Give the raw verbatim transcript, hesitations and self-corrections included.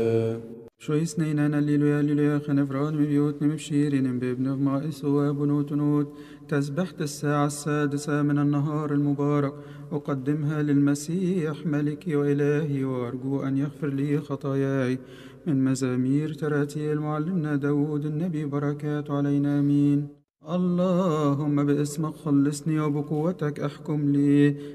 شو يسنينا الليلويا الليلويا خنفران بيوتنا مبشيرين بابن مائس وبنوت نوت تسبحت الساعة السادسة من النهار المبارك أقدمها للمسيح ملكي وإلهي وأرجو أن يغفر لي خطاياي من مزامير تراتيل معلمنا داود النبي بركات علينا آمين. اللهم باسمك خلصني وبقوتك احكم لي